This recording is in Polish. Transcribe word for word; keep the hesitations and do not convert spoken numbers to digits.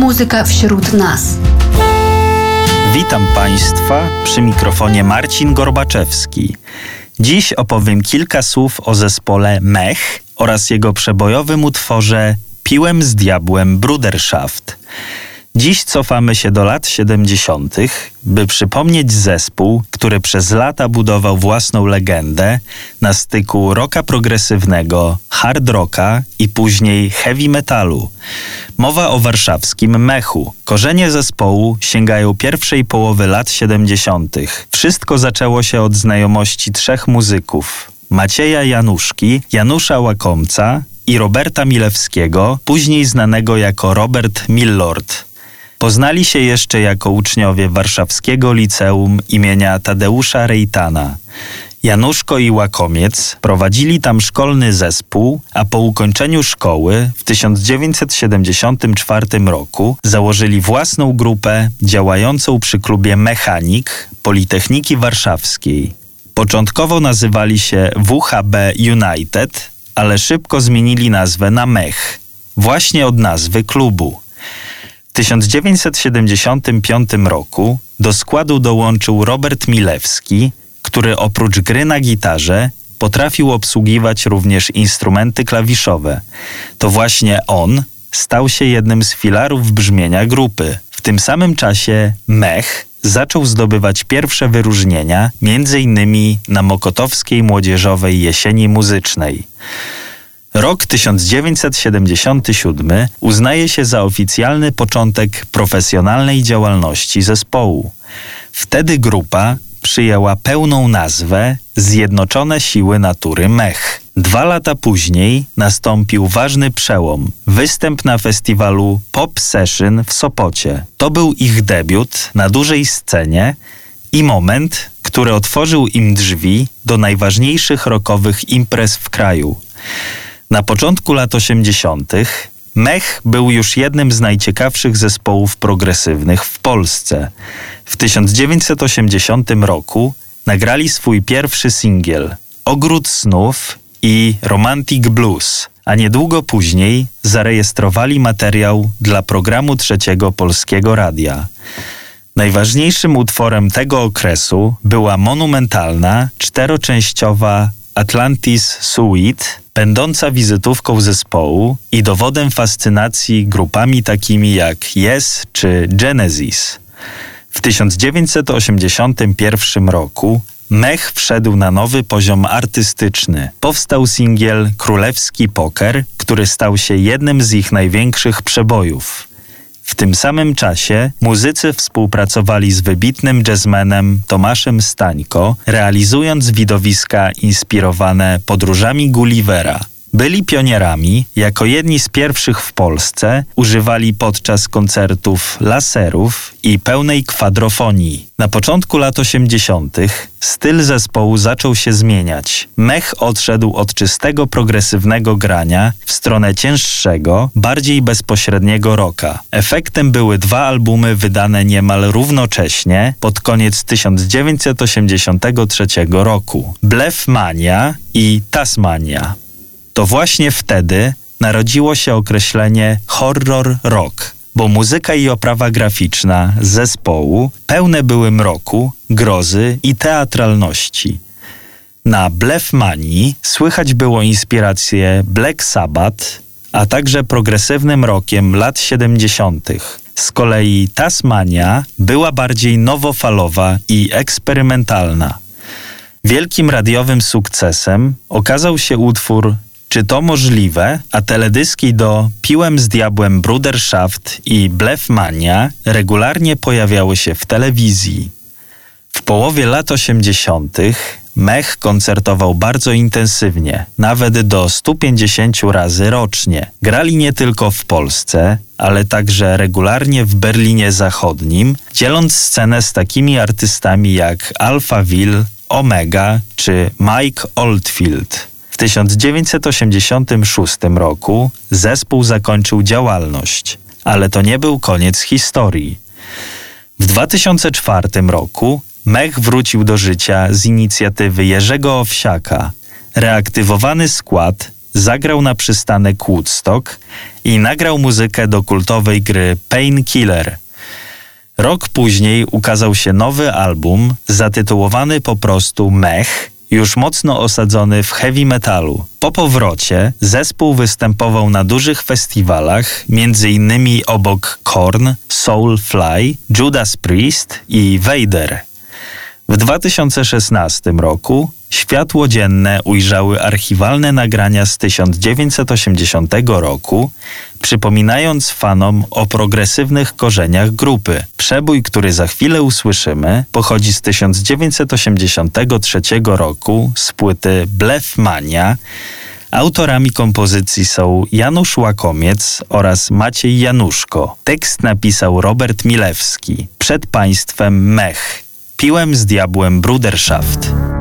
Muzyka wśród nas. Witam Państwa, przy mikrofonie Marcin Gorbaczewski. Dziś opowiem kilka słów o zespole Mech oraz jego przebojowym utworze Piłem z diabłem Bruderschaft. Dziś cofamy się do lat siedemdziesiątych, by przypomnieć zespół, który przez lata budował własną legendę na styku rocka progresywnego, hard rocka i później heavy metalu. Mowa o warszawskim Mechu. Korzenie zespołu sięgają pierwszej połowy lat siedemdziesiątych. Wszystko zaczęło się od znajomości trzech muzyków: Macieja Januszki, Janusza Łakomca i Roberta Milewskiego, później znanego jako Robert Millord. Poznali się jeszcze jako uczniowie warszawskiego liceum imienia Tadeusza Rejtana. Januszko i Łakomiec prowadzili tam szkolny zespół, a po ukończeniu szkoły w tysiąc dziewięćset siedemdziesiątym czwartym roku założyli własną grupę działającą przy klubie Mechanik Politechniki Warszawskiej. Początkowo nazywali się W H B United, ale szybko zmienili nazwę na Mech, właśnie od nazwy klubu. W tysiąc dziewięćset siedemdziesiątym piątym roku do składu dołączył Robert Milewski, który oprócz gry na gitarze potrafił obsługiwać również instrumenty klawiszowe. To właśnie on stał się jednym z filarów brzmienia grupy. W tym samym czasie Mech zaczął zdobywać pierwsze wyróżnienia, między innymi na Mokotowskiej Młodzieżowej Jesieni Muzycznej. Rok tysiąc dziewięćset siedemdziesiąty siódmy uznaje się za oficjalny początek profesjonalnej działalności zespołu. Wtedy grupa przyjęła pełną nazwę Zjednoczone Siły Natury Mech. Dwa lata później nastąpił ważny przełom. Występ na festiwalu Pop Session w Sopocie. To był ich debiut na dużej scenie i moment, który otworzył im drzwi do najważniejszych rockowych imprez w kraju. Na początku lat osiemdziesiątych Mech był już jednym z najciekawszych zespołów progresywnych w Polsce. W tysiąc dziewięćset osiemdziesiątym roku nagrali swój pierwszy singiel Ogród Snów i Romantic Blues, a niedługo później zarejestrowali materiał dla programu Trzeciego Polskiego Radia. Najważniejszym utworem tego okresu była monumentalna, czteroczęściowa Atlantis Suite, będąca wizytówką zespołu i dowodem fascynacji grupami takimi jak Yes czy Genesis. W tysiąc dziewięćset osiemdziesiątym pierwszym roku Mech wszedł na nowy poziom artystyczny. Powstał singiel Królewski Poker, który stał się jednym z ich największych przebojów. W tym samym czasie muzycy współpracowali z wybitnym jazzmenem Tomaszem Stańko, realizując widowiska inspirowane podróżami Gullivera. Byli pionierami, jako jedni z pierwszych w Polsce używali podczas koncertów laserów i pełnej kwadrofonii. Na początku lat osiemdziesiątych styl zespołu zaczął się zmieniać. Mech odszedł od czystego progresywnego grania w stronę cięższego, bardziej bezpośredniego rocka. Efektem były dwa albumy wydane niemal równocześnie pod koniec tysiąc dziewięćset osiemdziesiątego trzeciego roku. Blefmania i Tasmania. To właśnie wtedy narodziło się określenie horror rock, bo muzyka i oprawa graficzna zespołu pełne były mroku, grozy i teatralności. Na Blefmanii słychać było inspiracje Black Sabbath, a także progresywnym rockiem lat siedemdziesiątych. Z kolei Tasmania była bardziej nowofalowa i eksperymentalna. Wielkim radiowym sukcesem okazał się utwór Czy to możliwe? A teledyski do Piłem z diabłem Bruderschaft i Blefmania regularnie pojawiały się w telewizji. W połowie lat osiemdziesiątych Mech koncertował bardzo intensywnie, nawet do stu pięćdziesięciu razy rocznie. Grali nie tylko w Polsce, ale także regularnie w Berlinie Zachodnim, dzieląc scenę z takimi artystami jak Alphaville, Omega czy Mike Oldfield. W tysiąc dziewięćset osiemdziesiątym szóstym roku zespół zakończył działalność, ale to nie był koniec historii. W dwa tysiące czwartym roku Mech wrócił do życia z inicjatywy Jerzego Owsiaka. Reaktywowany skład zagrał na przystanek Woodstock i nagrał muzykę do kultowej gry Painkiller. Rok później ukazał się nowy album zatytułowany po prostu Mech, już mocno osadzony w heavy metalu. Po powrocie zespół występował na dużych festiwalach, między innymi obok Korn, Soulfly, Judas Priest i Vader. W dwa tysiące szesnastym roku światło dzienne ujrzały archiwalne nagrania z tysiąc dziewięćset osiemdziesiątego roku, przypominając fanom o progresywnych korzeniach grupy. Przebój, który za chwilę usłyszymy, pochodzi z tysiąc dziewięćset osiemdziesiątego trzeciego roku z płyty Blefmania. Autorami kompozycji są Janusz Łakomiec oraz Maciej Januszko. Tekst napisał Robert Milewski. Przed państwem Mech. Piłem z diabłem Bruderschaft.